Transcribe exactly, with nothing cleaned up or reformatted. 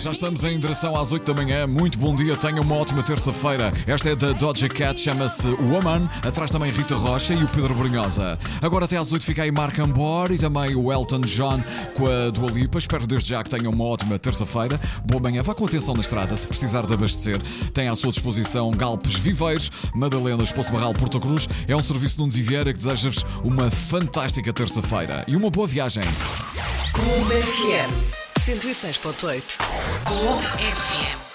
Já estamos em direção às oito da manhã. Muito bom dia, tenham uma ótima terça-feira. Esta é da Doja Cat, chama-se Woman. Atrás também Rita Rocha e o Pedro Brunhosa. Agora até às oito fica aí Marc Ambor e também o Elton John com a Dua Lipa. Espero desde já que tenham uma ótima terça-feira. Boa manhã, vá com atenção na estrada. Se precisar de abastecer, tem à sua disposição Galpes Viveiros, Madalenas, Poço Barral, Porto Cruz. É um serviço de Nunes e Vieira que deseja-vos uma fantástica terça-feira e uma boa viagem. Clube F M cento e seis ponto oito. Clube F M.